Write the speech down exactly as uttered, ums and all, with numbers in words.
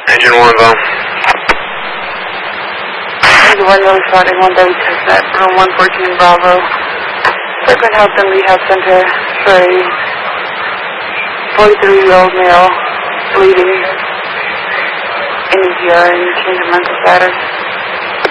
Engine one, Val. Engine one, really starting one day, Testnet, room one fourteen Bravo. Frequent Health and Rehab Center for a forty-three-year-old male bleeding in his urine, change of mental status.